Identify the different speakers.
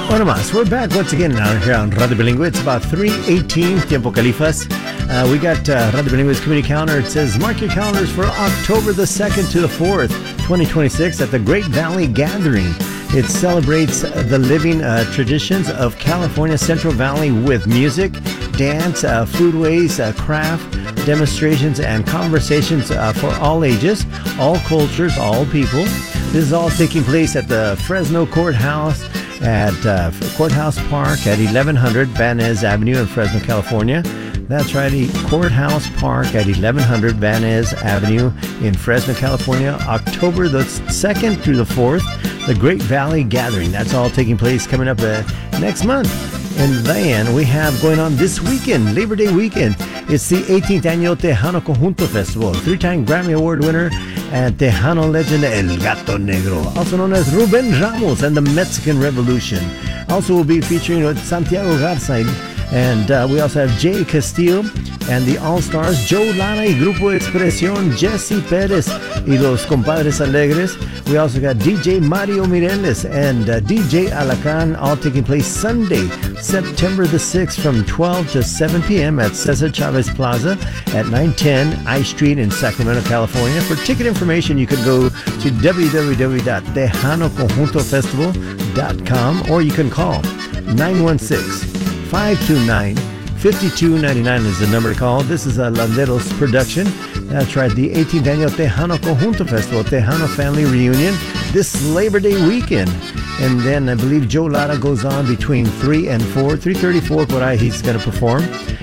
Speaker 1: Bueno más, we're back once again now here on Radio Bilingüe. It's about 3:18, Tiempo Califas. We got Radio Bilingüe's community calendar. It says, mark your calendars for October the 2nd to the 4th, 2026 at the Great Valley Gathering. It celebrates the living traditions of California Central Valley with music, dance, foodways, craft, demonstrations, and conversations for all ages, all cultures, all people. This is all taking place at the Fresno Courthouse at Courthouse Park at 1100 Van Ness Avenue in Fresno, California. That's right, Courthouse Park at 1100 Van Ness Avenue in Fresno, California, October the 2nd through the 4th, the Great Valley Gathering. That's all taking place coming up next month. And then we have going on this weekend, Labor Day weekend. It's the 18th annual Tejano Conjunto Festival. Three-time Grammy Award winner and Tejano legend El Gato Negro, also known as Ruben Ramos and the Mexican Revolution. Also will be featuring Santiago Garza, and we also have Jay Castillo and the All-Stars, Joe Lara y Grupo Expresión, Jesse Perez y los Compadres Alegres. We also got DJ Mario Mireles and DJ Alacan, all taking place Sunday, September the 6th from 12 to 7 p.m. at Cesar Chavez Plaza at 910 I Street in Sacramento, California. For ticket information, you could go to www.tejanoconjuntofestival.com or you can call 916-529-5299 is the number to call. This is a Landeros production. That's right, the 18th annual Tejano Conjunto Festival, Tejano Family Reunion, this Labor Day weekend. And then I believe Joe Lara goes on between 3 and 4, 3:34 por ahí he's going to perform.